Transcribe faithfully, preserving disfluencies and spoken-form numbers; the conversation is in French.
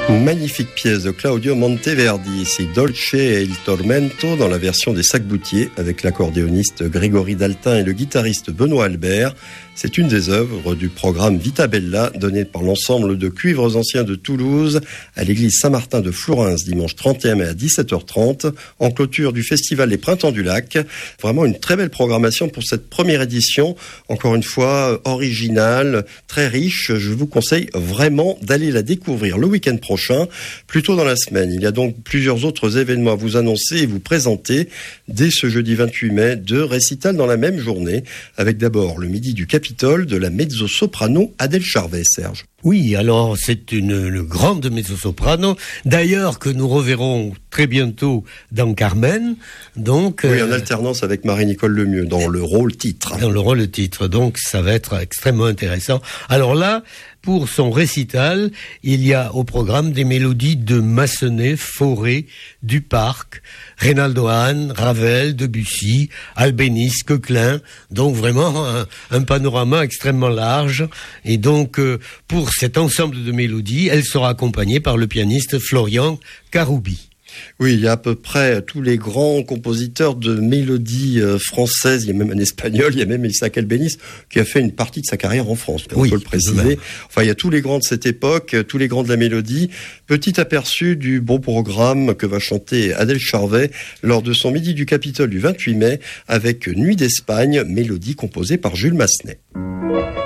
Magnifique pièce de Claudio Monteverdi, c'est Dolce e il Tormento dans la version des Sac-Boutier avec l'accordéoniste Grégory Daltin et le guitariste Benoît Albert. C'est une des œuvres du programme Vita Bella donné par l'ensemble de cuivres anciens de Toulouse à l'église Saint-Martin de Flourens dimanche trente et un mai à dix-sept heures trente en clôture du festival Les Printemps du Lac. Vraiment une très belle programmation pour cette première édition, encore une fois originale, très riche. Je vous conseille vraiment d'aller la découvrir le week-end prochain, plus tôt dans la semaine. Il y a donc plusieurs autres événements à vous annoncer et vous présenter dès ce jeudi vingt-huit mai, deux récitals dans la même journée, avec d'abord le midi du Capitole de la mezzo-soprano Adèle Charvet, Serge. Oui, alors c'est une, une grande mezzo-soprano, d'ailleurs que nous reverrons très bientôt dans Carmen. Donc, oui, euh, en alternance avec Marie-Nicole Lemieux, dans le rôle titre. Dans le rôle titre, donc ça va être extrêmement intéressant. Alors là, pour son récital, il y a au programme des mélodies de Massenet, Fauré, Duparc, Reynaldo Hahn, Ravel, Debussy, Albéniz, Coquelin. Donc vraiment un, un panorama extrêmement large. Et donc euh, pour cet ensemble de mélodies, elle sera accompagnée par le pianiste Florian Karoubi. Oui, il y a à peu près tous les grands compositeurs de mélodies euh, françaises. Il y a même un espagnol, il y a même Isaac Albéniz qui a fait une partie de sa carrière en France. On oui, peut le préciser. Enfin, il y a tous les grands de cette époque, tous les grands de la mélodie. Petit aperçu du beau programme que va chanter Adèle Charvet lors de son midi du Capitole du vingt-huit mai avec Nuit d'Espagne, mélodie composée par Jules Massenet.